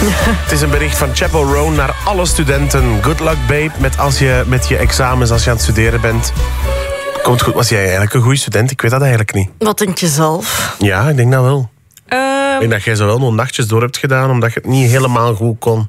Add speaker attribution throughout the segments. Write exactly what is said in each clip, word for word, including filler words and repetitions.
Speaker 1: Het is een bericht van Chapel Roan naar alle studenten. Good luck, babe, met, als je, met je examens als je aan het studeren bent. Komt goed. Was jij eigenlijk een goede student? Ik weet dat eigenlijk niet.
Speaker 2: Wat denk je zelf?
Speaker 1: Ja, ik denk dat wel.
Speaker 2: Uh,
Speaker 1: ik denk dat jij zo wel nog nachtjes door hebt gedaan, omdat je het niet helemaal goed kon.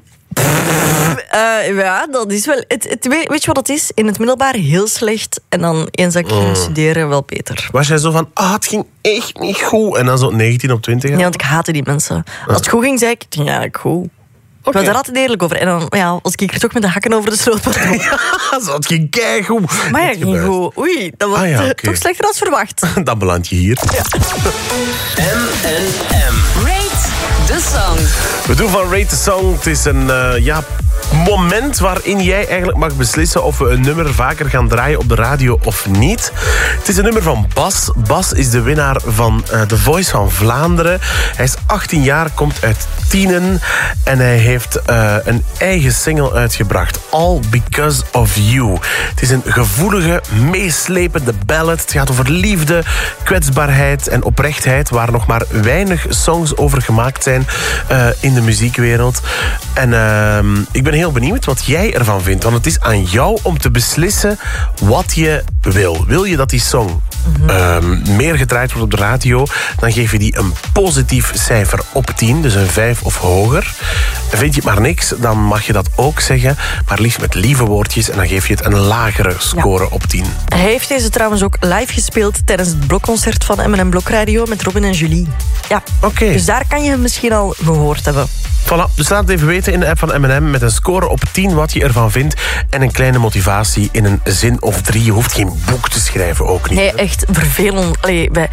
Speaker 2: Uh, ja, dat is wel... Het, het, weet, weet je wat het is? In het middelbaar heel slecht. En dan eens dat ik ging mm. studeren, wel beter.
Speaker 1: Was jij zo van, ah, het ging echt niet goed. En dan zo negentien op twintig?
Speaker 2: Nee, want ik haatte die mensen. Als het goed ging, zei ik, het ging eigenlijk goed. Ik was er altijd eerlijk over. En dan ja, was ik er toch met de hakken over de sloot.
Speaker 1: Ja, zo, het ging keigoed.
Speaker 2: Maar ja, het ging goed. Oei, dat was ah, ja, okay. toch slechter dan verwacht.
Speaker 1: Dan beland je hier. Ja.
Speaker 3: M en M. Rate the Song.
Speaker 1: We doen van Rate the Song. Het is een uh, ja, moment waarin jij eigenlijk mag beslissen of we een nummer vaker gaan draaien op de radio of niet. Het is een nummer van Bas. Bas is de winnaar van uh, The Voice van Vlaanderen. Hij is achttien jaar, komt uit Tienen en hij heeft uh, een eigen single uitgebracht. All Because of You. Het is een gevoelige, meeslepende ballad. Het gaat over liefde, kwetsbaarheid en oprechtheid, waar nog maar weinig songs over gemaakt zijn uh, in de muziekwereld. En uh, ik ben heel benieuwd wat jij ervan vindt. Want het is aan jou om te beslissen wat je wil. Wil je dat die song mm-hmm. uh, meer gedraaid wordt op de radio, dan geef je die een positief cijfer op tien. Dus een vijf of hoger. Vind je het maar niks, dan mag je dat ook zeggen. Maar liefst met lieve woordjes. En dan geef je het een lagere score ja. op tien.
Speaker 2: Hij heeft deze trouwens ook live gespeeld tijdens het blokconcert van M en M Blokradio met Robin en Julie. Ja,
Speaker 1: okay.
Speaker 2: Dus daar kan je hem misschien al gehoord hebben.
Speaker 1: Voilà, dus laat het even weten in de app van M en M met een score op tien wat je ervan vindt. En een kleine motivatie in een zin of drie. Je hoeft geen boek te schrijven, ook niet.
Speaker 2: Nee, echt vervelend. Allee, wij,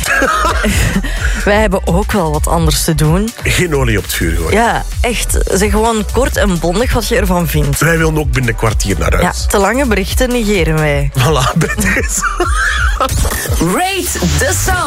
Speaker 2: wij hebben ook wel wat anders te doen.
Speaker 1: Geen olie op het vuur gooien.
Speaker 2: Ja, echt. Zeg gewoon kort en bondig wat je ervan vindt.
Speaker 1: Wij willen ook binnen een kwartier naar huis.
Speaker 2: Ja, te lange berichten negeren wij.
Speaker 1: Voilà, bij deze.
Speaker 3: Rate the Song.